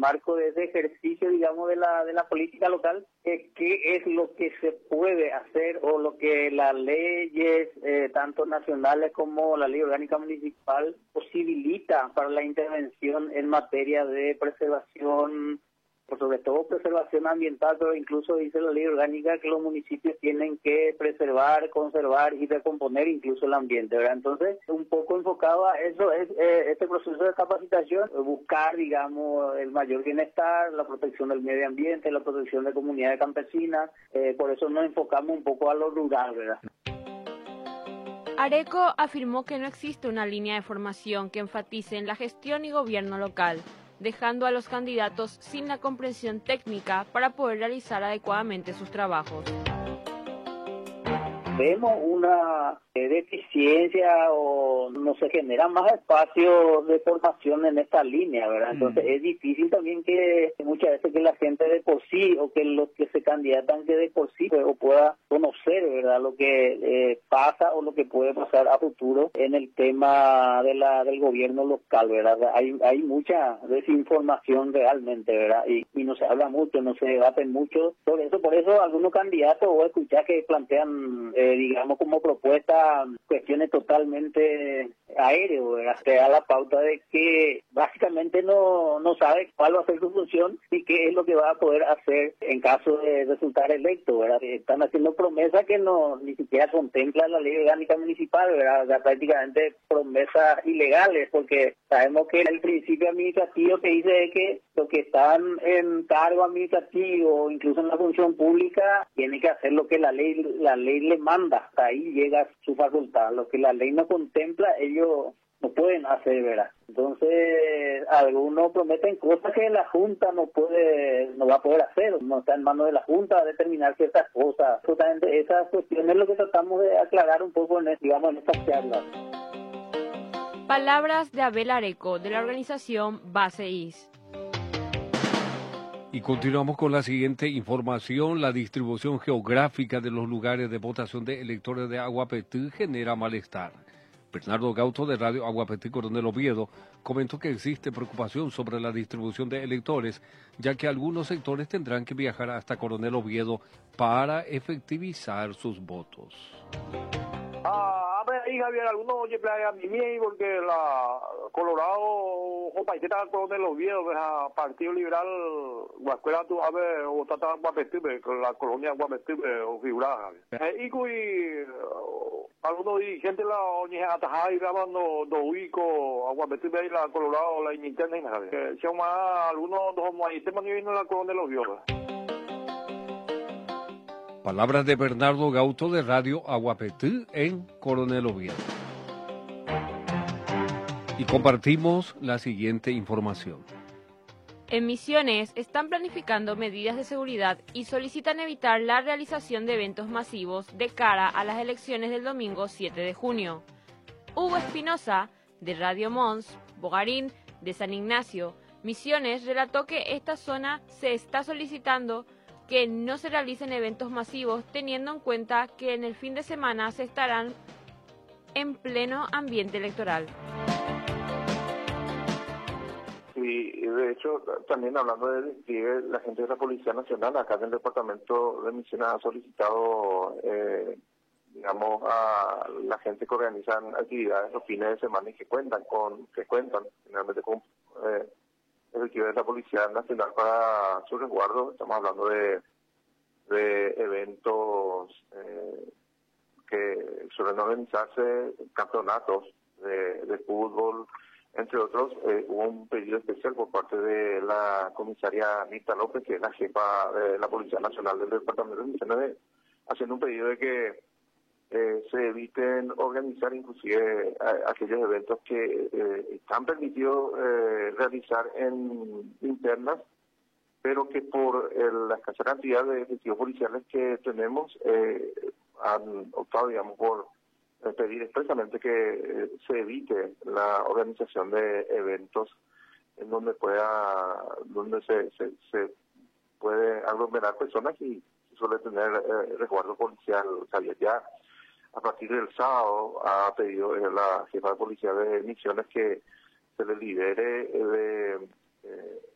marco de ese ejercicio, digamos, de la política local, qué es lo que se puede hacer o lo que las leyes, tanto nacionales como la ley orgánica municipal, posibilita para la intervención en materia de preservación, por sobre todo preservación ambiental, pero incluso dice la ley orgánica que los municipios tienen que preservar, conservar y recomponer incluso el ambiente, ¿verdad? Entonces, un poco enfocado a eso es este proceso de capacitación, buscar, digamos, el mayor bienestar, la protección del medio ambiente, la protección de comunidades campesinas, por eso nos enfocamos un poco a lo rural, ¿verdad? Areco afirmó que no existe una línea de formación que enfatice en la gestión y gobierno local, dejando a los candidatos sin la comprensión técnica para poder realizar adecuadamente sus trabajos. Vemos una deficiencia o no se genera más espacio de formación en esta línea, ¿verdad? Entonces es difícil también que muchas veces que la gente de por sí o que los que se candidatan que de por sí o pueda conocer, ¿verdad? Lo que pasa o lo que puede pasar a futuro en el tema de del gobierno local, ¿verdad? Hay mucha desinformación realmente, ¿verdad? Y no se habla mucho, no se debate mucho sobre eso. Por eso algunos candidatos o escuchar que plantean digamos como propuesta cuestiones totalmente aéreas, ¿verdad? Se da la pauta de que básicamente no sabe cuál va a ser su función y qué es lo que va a poder hacer en caso de resultar electo, ¿verdad? Están haciendo promesas que ni siquiera contempla la ley orgánica municipal, ¿verdad? O sea, prácticamente promesas ilegales, porque sabemos que el principio administrativo que dice que los que están en cargo administrativo, incluso en la función pública, tienen que hacer lo que la ley les manda. Hasta ahí llega su facultad. Lo que la ley no contempla, ellos no pueden hacer, ¿verdad? Entonces, algunos prometen cosas que la Junta no va a poder hacer. No está en manos de la Junta determinar ciertas cosas. Justamente esas cuestiones es lo que tratamos de aclarar un poco en estas charlas. Palabras de Abel Areco, de la organización Base IS. Y continuamos con la siguiente información. La distribución geográfica de los lugares de votación de electores de Aguapetí genera malestar. Bernardo Gauto, de Radio Aguapetí Coronel Oviedo, comentó que existe preocupación sobre la distribución de electores, ya que algunos sectores tendrán que viajar hasta Coronel Oviedo para efectivizar sus votos. A ver, ahí Javier, algunos oye playa a mí porque la Colorado, Jopaiteta, Coronel Oviedo, a Partido Liberal, Guascuela, tú a ver, o Tata Guapetí, la colonia Guapetí, o figurada, Javier. Y algunos dirigentes la oñe atajada y graban do uico, Aguapetí, y la Colorado, la interna, Javier. Si algunos dos temas no vienen la Coronel Oviedo. Palabras de Bernardo Gauto, de Radio Aguapetí en Coronel Oviedo. Y compartimos la siguiente información. En Misiones están planificando medidas de seguridad y solicitan evitar la realización de eventos masivos de cara a las elecciones del domingo 7 de junio. Hugo Espinosa, de Radio Mons, Bogarín, de San Ignacio, Misiones, relató que esta zona se está solicitando que no se realicen eventos masivos, teniendo en cuenta que en el fin de semana se estarán en pleno ambiente electoral. Sí, de hecho, también hablando de despliegue, la gente de la Policía Nacional, acá en el departamento de Misiones, ha solicitado, digamos, a la gente que organizan actividades los fines de semana y que cuentan finalmente con efectivos de la Policía Nacional para su resguardo. Estamos hablando de eventos que suelen organizarse, campeonatos de fútbol, entre otros. Hubo un pedido especial por parte de la comisaria Anita López, que es la jefa de la Policía Nacional del Departamento de Misiones, haciendo un pedido de que se eviten organizar inclusive aquellos eventos que están permitidos realizar en internas, pero que por la escasa cantidad de efectivos policiales que tenemos han optado, digamos, por pedir expresamente que se evite la organización de eventos en donde se puede aglomerar personas y se suele tener resguardo policial. Javier, ya a partir del sábado ha pedido la jefa de policía de Misiones que se le libere